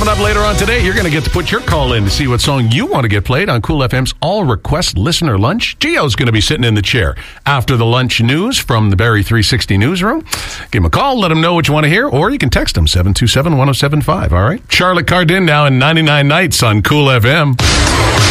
Coming up later on today, you're going to get to put your call in to see what song you want to get played on Cool FM's All Request Listener Lunch. Gio's going to be sitting in the chair after the lunch news from the Barrie 360 newsroom. Give him a call, let him know what you want to hear, or you can text him, 727-1075, all right? Charlotte Cardin now in 99 Nights on Cool FM.